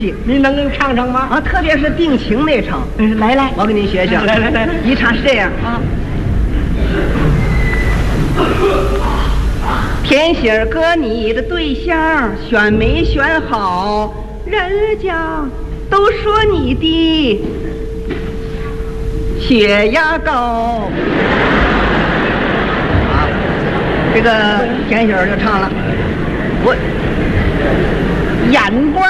你能唱唱吗？ 啊，特别是定情那场。 来来， 我给您学学。 来， 一唱是这样啊。天心儿哥，你的对象选没选好？人家都说你的血压高。啊，这个天心儿就唱了，我眼光